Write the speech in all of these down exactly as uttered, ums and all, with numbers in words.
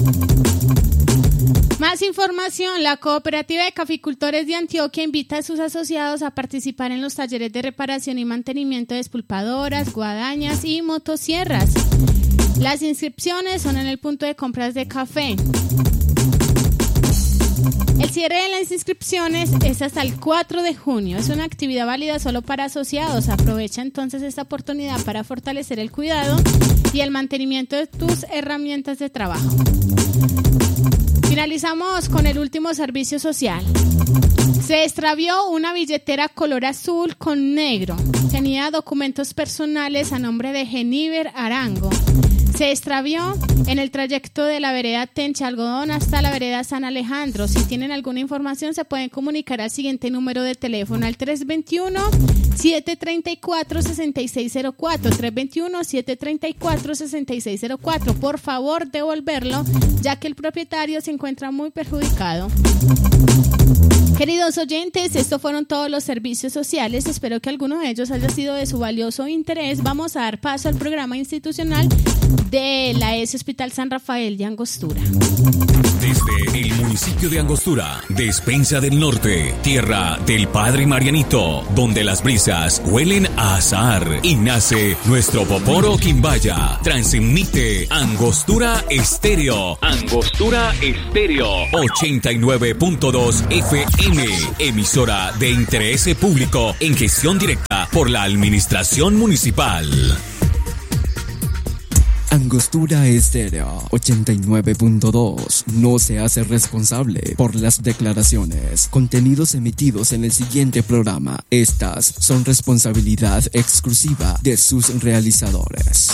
Más información, la Cooperativa de Caficultores de Antioquia invita a sus asociados a participar en los talleres de reparación y mantenimiento de despulpadoras, guadañas y motosierras. Las inscripciones son en el punto de compras de café. El cierre de las inscripciones es hasta el cuatro de junio. Es una actividad válida solo para asociados. Aprovecha entonces esta oportunidad para fortalecer el cuidado y el mantenimiento de tus herramientas de trabajo. Finalizamos con el último servicio social. Se extravió una billetera color azul con negro. Tenía documentos personales a nombre de Geníver Arango. Se extravió en el trayecto de la vereda Tencha Algodón hasta la vereda San Alejandro. Si tienen alguna información, se pueden comunicar al siguiente número de teléfono, al tres dos uno, siete tres cuatro, seis seis cero cuatro, tres dos uno, siete tres cuatro, seis seis cero cuatro. Por favor, devolverlo, ya que el propietario se encuentra muy perjudicado. Queridos oyentes, estos fueron todos los servicios sociales. Espero que alguno de ellos haya sido de su valioso interés. Vamos a dar paso al programa institucional de la E S Hospital San Rafael de Angostura. Desde el municipio de Angostura, Despensa del Norte, tierra del Padre Marianito, donde las brisas huelen a azahar y nace nuestro Poporo Quimbaya. Transmite Angostura Estéreo. Angostura Estéreo. ochenta y nueve punto dos F M. Emisora de interés público en gestión directa por la Administración Municipal. Angostura Estéreo ochenta y nueve punto dos no se hace responsable por las declaraciones, contenidos emitidos en el siguiente programa. Estas son responsabilidad exclusiva de sus realizadores.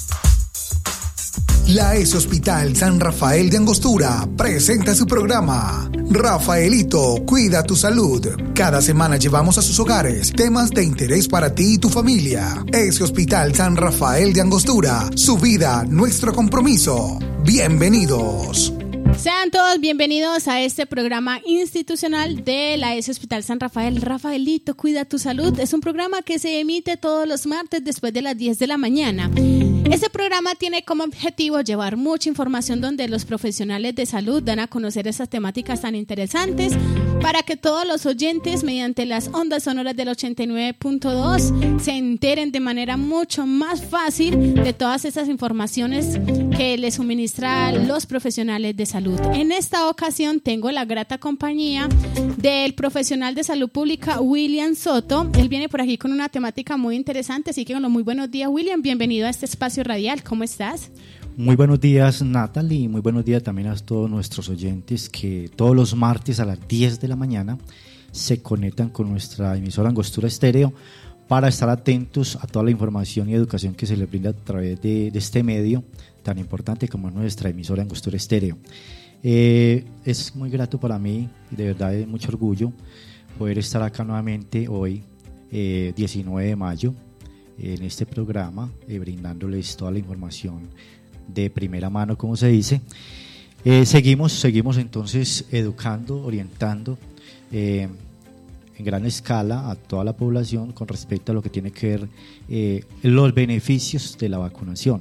La E S Hospital San Rafael de Angostura presenta su programa Rafaelito, cuida tu salud. Cada semana llevamos a sus hogares temas de interés para ti y tu familia. E S Hospital San Rafael de Angostura, su vida, nuestro compromiso. Bienvenidos. Sean todos bienvenidos a este programa institucional de la E S Hospital San Rafael. Rafaelito, cuida tu salud. Es un programa que se emite todos los martes después de las diez de la mañana. Este programa tiene como objetivo llevar mucha información donde los profesionales de salud dan a conocer esas temáticas tan interesantes para que todos los oyentes, mediante las ondas sonoras del ochenta y nueve punto dos, se enteren de manera mucho más fácil de todas esas informaciones que les suministran los profesionales de salud. En esta ocasión tengo la grata compañía del profesional de salud pública William Soto. Él viene por aquí con una temática muy interesante, así que bueno, muy buenos días, William, bienvenido a este espacio radial. ¿Cómo estás? Muy buenos días, Natalie, y muy buenos días también a todos nuestros oyentes que todos los martes a las diez de la mañana se conectan con nuestra emisora Angostura Estéreo para estar atentos a toda la información y educación que se les brinda a través de, de este medio tan importante como es nuestra emisora Angostura Estéreo. Eh, es muy grato para mí y de verdad es mucho orgullo poder estar acá nuevamente hoy, eh, diecinueve de mayo, en este programa, eh, brindándoles toda la información de primera mano, como se dice. Eh, seguimos, seguimos entonces educando, orientando eh, en gran escala a toda la población con respecto a lo que tiene que ver eh, los beneficios de la vacunación.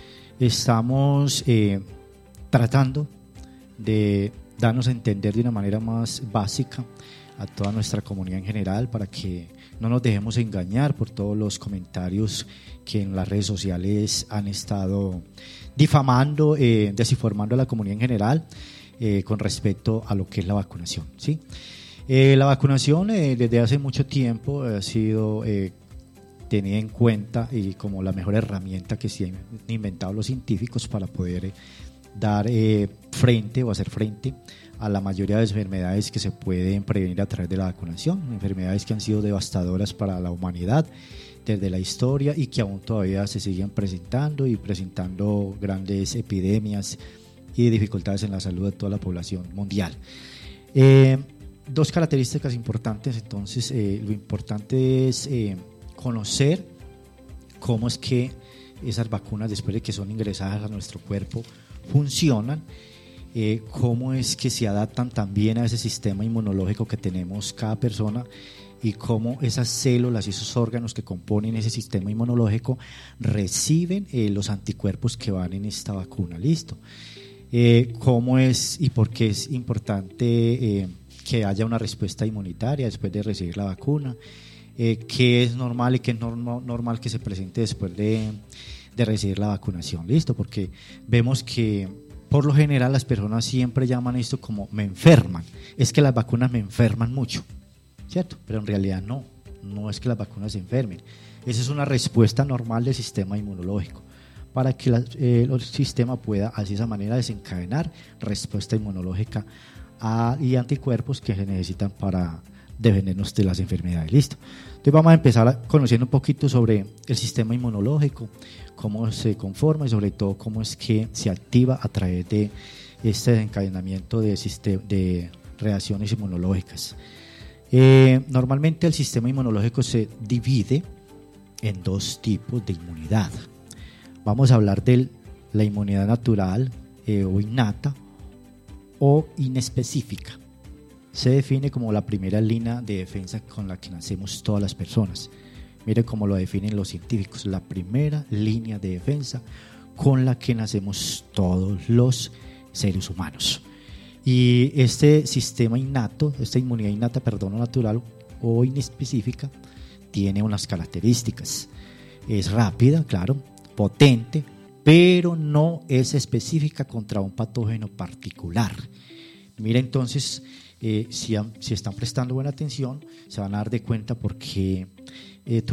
Estamos eh, tratando de darnos a entender de una manera más básica a toda nuestra comunidad en general para que no nos dejemos engañar por todos los comentarios que en las redes sociales han estado difamando, eh, desinformando a la comunidad en general eh, con respecto a lo que es la vacunación, ¿sí? Eh, la vacunación eh, desde hace mucho tiempo ha sido eh, tenida en cuenta y como la mejor herramienta que se han inventado los científicos para poder eh, dar eh, frente o hacer frente a la mayoría de enfermedades que se pueden prevenir a través de la vacunación, enfermedades que han sido devastadoras para la humanidad desde la historia y que aún todavía se siguen presentando y presentando grandes epidemias y dificultades en la salud de toda la población mundial. Eh, dos características importantes, entonces eh, lo importante es eh, conocer cómo es que esas vacunas, después de que son ingresadas a nuestro cuerpo, funcionan. Eh, cómo es que se adaptan también a ese sistema inmunológico que tenemos cada persona y cómo esas células y esos órganos que componen ese sistema inmunológico reciben eh, los anticuerpos que van en esta vacuna. Listo. eh, cómo es y por qué es importante eh, que haya una respuesta inmunitaria después de recibir la vacuna, eh, qué es normal y qué es no, normal que se presente después de, de recibir la vacunación, listo, porque vemos que por lo general las personas siempre llaman esto como me enferman, es que las vacunas me enferman mucho, ¿cierto? Pero en realidad no, no es que las vacunas se enfermen, esa es una respuesta normal del sistema inmunológico para que la, eh, el sistema pueda así de esa manera desencadenar respuesta inmunológica a, y anticuerpos que se necesitan para defendernos de las enfermedades. Listo. Entonces vamos a empezar a, conociendo un poquito sobre el sistema inmunológico, cómo se conforma y sobre todo cómo es que se activa a través de este desencadenamiento de, sistema, de reacciones inmunológicas. Eh, normalmente el sistema inmunológico se divide en dos tipos de inmunidad. Vamos a hablar de la inmunidad natural eh, o innata o inespecífica. Se define como la primera línea de defensa con la que nacemos todas las personas. Mire cómo lo definen los científicos, la primera línea de defensa con la que nacemos todos los seres humanos. Y este sistema innato, esta inmunidad innata, perdón, natural o inespecífica, tiene unas características. Es rápida, claro, potente, pero no es específica contra un patógeno particular. Mira entonces, eh, si, si están prestando buena atención, se van a dar de cuenta porque eh,